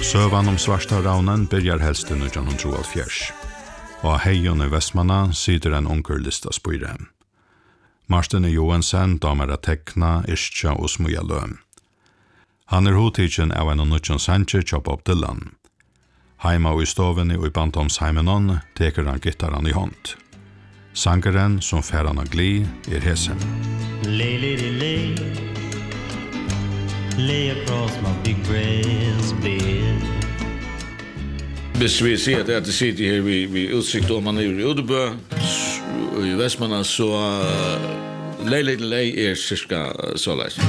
Søvan om svarta raunen byrjar helst i 1912. Og heion i Vestmanna sider en onker lista spyre. Martin Johansen damer at tekna, iskja og smuja løm. Han hotikken av en nuttjon sanger til Bob Dylan. Heima og i stoven og i Bantomsheimenon teker han gittaran i hånd. Sangeren som færan av gli hesen. Lay, lady, lay, lay across my big brass bed. Hvis vi ser at det sitter her vi utsikt om man i Udebø og i Vestmanna, så lay, lady, lay cirka så leis.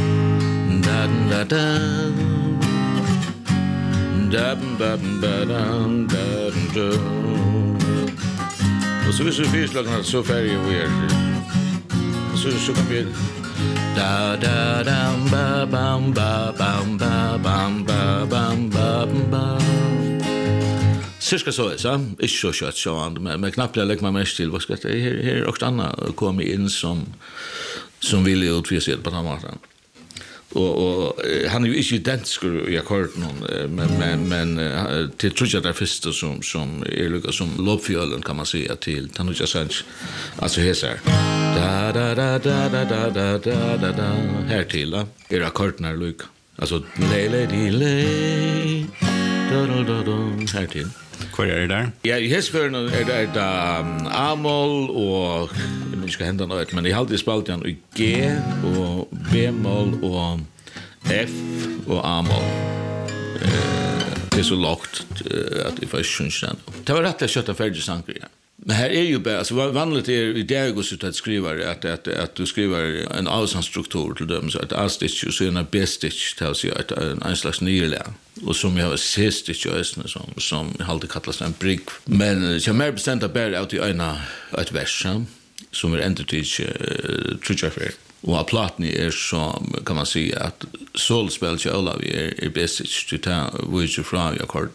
Og så hvis vi fyrslagen så færger vi så kan vi da da dam ba bam ba bam ba bam ba bam ba cirka så ikke så kjøtt så men knappt jeg legger meg mest til hva skal jeg her også annet kom inn som ville utvise på den måten og han jo ikke identisk i akkorden men til tror jeg det første som lukket som lovfjølen kan man si til Tanuja Sanch altså heser da da da da da da da da da her til akkorden her lukket altså lay lady lay da da da da her til Hvor det der? Ja, i hesføren det A-moll og jeg minns ikke hende noe, men jeg halte spalt igjen i G og B-moll og F og A-moll. Det så lagt at jeg faktisk synes den. Det var rett og slett ferdig sanger, ja. Men her jo bare, altså vanligt i dag også at skriver at du skriver en avsandsstruktur til dem, så et A-stitch og så en B-stitch til å si en slags nyrlæg. Og som jeg har C-stitch og østene som alltid kallas en brygg. Men jeg har mer bestemt at bare av til et vers som endetid trutjafer. Og av platen så kan man si at solspel til Olav B-stitch til ta vujtje fra i akkorden.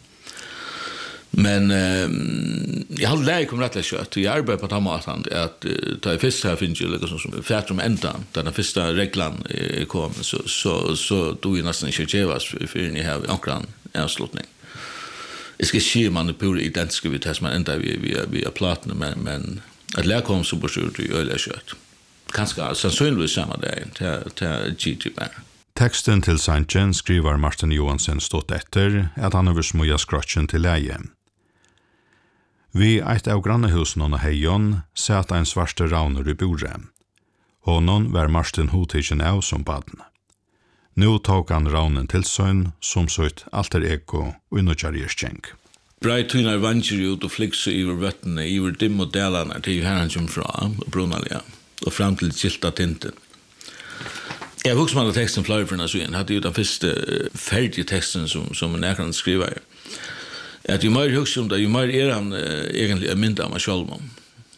Men jag har lärt kom rätt kött. Jag arbetar på tamaten att ta i första här finns ju liksom som färt om ändan. Den första reglan kom så då är nästan inte chevas för ni har ankran avslutning. Det ska ske man på identisk vi test man ända vi platen men att lära kom så borde du öle kött. Kanske sannsynligvis samma där till GT bara. Teksten til sangen skriver Martin Johansen stått etter at han over smuja skrotchen til leie. Vi eit av grannehusen og heion satt ein svarte rauner i bordet. Honon var Martin hotikken av som baden. Nå tok han raunen til søgn som søyt alter eko og innokjarierskjenk. Breit tunar vanger ut og flikse iver vøttene, iver dim og delane til her han kom fra, Brunalia, og fram til kilta tinten. Jeg husker man teksten flere for denne hadde jo den første ferdige teksten som en kan skrive. At jo mer husker om det, jo mer han egentlig mynda av meg selv om.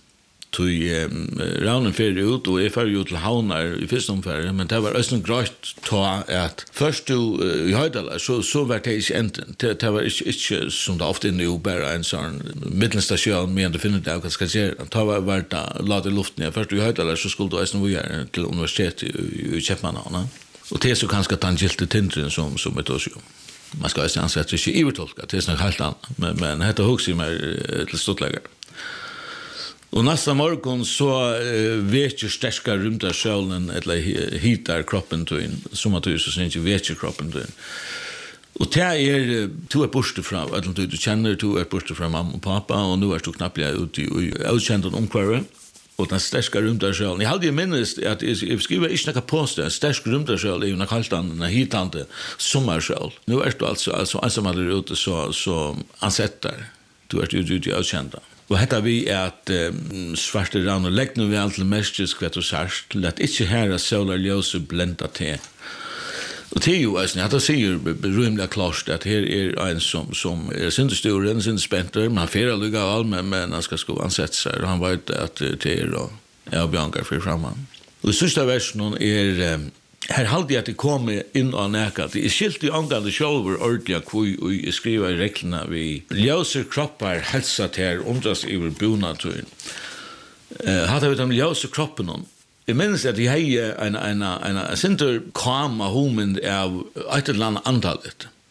Raunen ferie ut, og jeg ferie ut til Havnar i første omfære, men det var også greit ta at først du i Høydala, så var det ikke enten. Det var ikke som det ofte er jo bare en sånn middelstasjon med å finne ut av hva skal gjøre. Det var det la det i luften. Ja. Først du i Høydala, så skulle du også gjøre til universitetet i Kjeppmanna. Og det er så kanskje tangilte tindren som et også jo. Man skal også ansette ikke ivertolka, det er helt annet. Men dette husker meg til stortlegger. Og nästa morgon så vet ju sterska rymda själen eller hitar kroppen till in som att du så sen inte vet ju kroppen till. Och det to borste fram att du känner to borste fram mamma och pappa och nu är du knappt ut i outkänd och omkvar och den sterska rymda själen. Jag hade ju minst att jag skriver inte några poster stersk rymda själ är ju något helt annat när hitande sommarsjäl. Nu är du alltså ensam där ute så ansätter du är ju ute i outkänd. Og hetta vi at svarte rann og legg nu vi alt mestis kvært og særst, let ikkje herra solar ljøse blenda til. Og til jo, hetta sier rymlig klart at her en som syndestor, en syndespenter, man fer lukka all, men han skal sko ansette seg, og han vet at til og bjankar for framman. Og sørsta versen her halde jeg at det kommer inn og nækat. Det skilt i angande sjálfur ordentlig hvor jeg skriver i reglene vi ljøser kroppar helsa til omdras iver bonaturen. Hadde vi de ljøser kroppen jeg minnes at jeg hei en sinter kama homen av et eller annet antallet.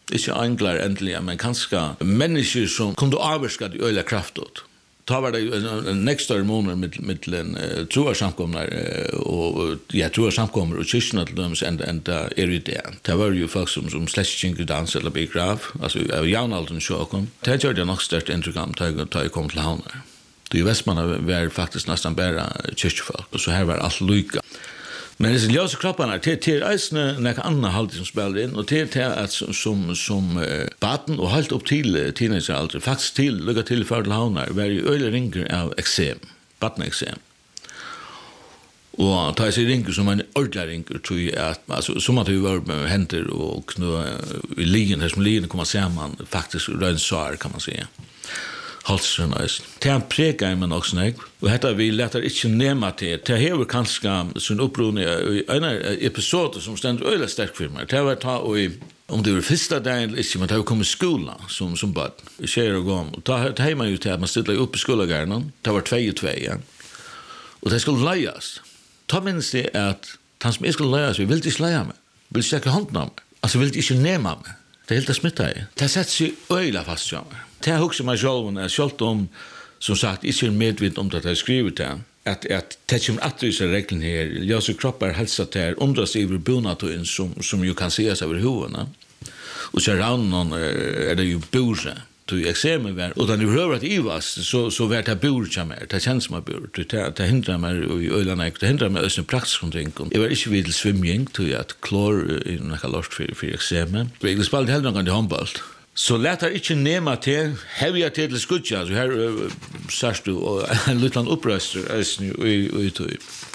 Ikke anglar endelig, men kanskje mennesker som kunne avvarska de øyla kraftot. Ta var det en nekstare måneder mittlen troarsamkomnar og troarsamkommer og kyrkjena til dømes enda i det. Det var jo folk som slett ikke dans eller begrav, altså av jaunalderen sjåkon. Det gjør det nok størst inntrykk om da jeg kom til Havnar. I Vestmanna var faktisk nesten bare kyrkjefolk, og så her var alt lykka. Men disse ljøse kroppene til eisene nekka anna halvtid som spiller inn, og til at som baden og helt opp til teenageralder, faktisk lykka til for til Havnar, var jo øyla ringer av eksem, baden-eksem. Og ta jeg sier ringer som en ordentlig ringer, tror jeg at, altså, som at vi var med hender og knå i lien, her som lien kommer sammen, faktisk røynsar, kan man sige. Halsrun eisen. Det han pregar med nok snakk, og dette vi letar ikke nema til. Det hever kanskje sin opprone i en episode som stender øyla sterk for meg. Det var ta og om det var første dagen eller ikke, men det var kommet i skolen som bad. I skjer og gång. Og da heier man jo til at man stiller opp i skolegärnen. Det var 2-2, ja. Og det skulle leias. Da minnes det at han som jeg skulle leias, vi ville ikke leia meg. Vi ville ikke hånden av meg. Altså, vi ville ikke nema meg. Det er helt smittet i. Det setter seg øyla fast til meg. Det har også meg selv om, som sagt, ikke er medvitt om det jeg skriver til, at det kommer at disse reglene her, ljøse kroppar helsa til, undras over bonatøyen som jo kan ses over hovene. Og så raunen det jo bore, til eksemen var, og da ni røver at ivas, så var det bor kommer, det kjennes som bor, det hindrer meg i øyene, det hindrer meg også en praktisk omkring. Jeg var ikke vidt til svimjeng, til at klor i noe lort for eksemen. Jeg spalte heller noen i håndbalt. Så letar ikke nema til, hevja til skudja, så her sørst du, og en liten opprøster, eisen i tøy.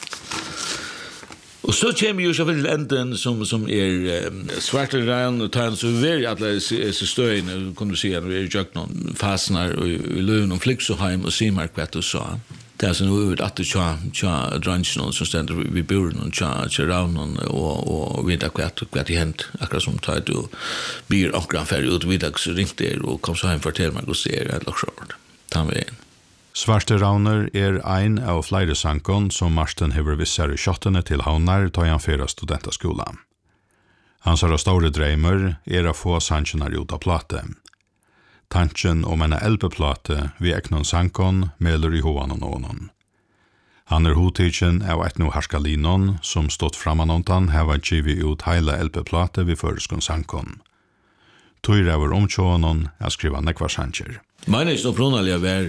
Og så kommer jo selvfølgelig enden som svarte regn, og tar en så veri alle disse støyene, kan du si, når vi i Jøknon, fasnar, og i Løven, og Fliksoheim, og Simark, hva du sa. Det er sånn ut at du tja dransjen som stender vid buren, tja ravnen, og vidda hva det hent, akkurat som tar du byr akkurat ferdig ut, vidda så ringte jeg, og kom så hjem for til meg og ser, eller så ta med inn. Svarte Ravner ein av flere sankon som Marsten hever vissar i kjottene til Havnar da han fyrer studentaskolen. Hans har store dreimer å få sankjonar ut av plate. Tanken om en elbeplate vi eknon sankon melder i hovan og någon. Han hotidjen av et no harskalinon som stått framanontan heva givet ut heila elbeplate vi føreskon sankon. Tøyr over omtjånon skriva nekvar sankjer. Meine ist opronaliga var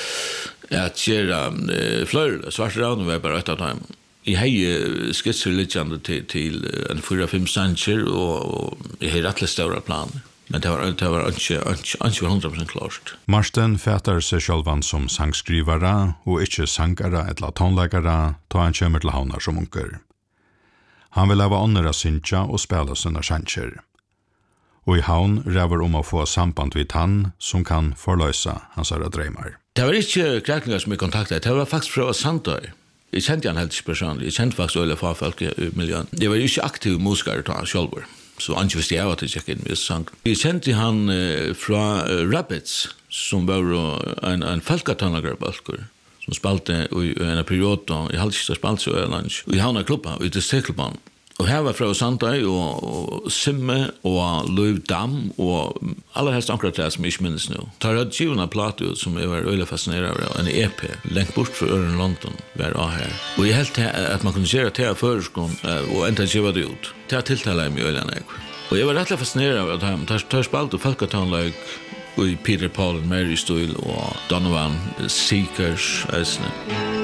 at kjera fløyre, svarte ravn var bare et av dem. Jeg har skisser litt til en 4-5 sanger, og jeg har rettelig større planer. Men det var ikke 100% klart. Marsten fætar seg sjálvan som sangskrivare, og ikke sangare eller tonleggare, ta han kommer til Havnar som unker. Han vil leve åndra syntja og spela sina sanger. Og i Havn ræver å få samband vid han som kan forløse hans dreymar. Det var ikke kreklingar som jeg kontaktet, det var faktisk fra Sandøy. Jeg kjente han helt ikke personlig, jeg kjente faktisk øyla fagfolk i miljøen. Jeg var ikke aktiv musikere til han selv, så han ikke visste jeg at jeg gikk inn med sang. Jeg kjente han fra Rabbits, som var en falkatonlagerbalkur, som spalte i en periode, jeg hadde ikke spalt så øylands, og i Havna klubba, i distriktelbanen. Og her var fra Sandøy og Simme og Løv Dam og aller helst akkurat det som jeg ikke minnes nå. Tar jeg givende plate ut som jeg var øyelig fascinerad av, en EP, lengt bort fra Øren London, var av her. Og jeg helt at man kunne gjøre til føreskånd og enda giva det ut. Det tiltaler jeg meg øyelig enn jeg. Og jeg var rettelig fascinerad av at han tar spalt og folketonlag og Peter Paul and Mary Stoyle og Donovan Seekers eisne.